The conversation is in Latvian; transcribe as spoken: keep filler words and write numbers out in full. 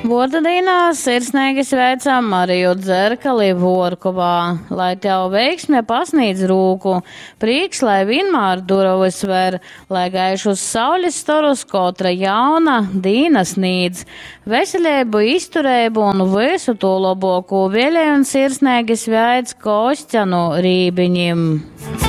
Vordadīnā sirsnīgi sveicam Mariju Dzerkali Vorkovā, lai tev veiksmē pasnīdz rūku, prieks, lai vienmēr durovis ver, lai gaišus saules storus kotra jauna dīna snīdz, veselību, izturēbu un visu to loboku vēlēju un sirsnīgi sveic Kostjanu Rībiņim.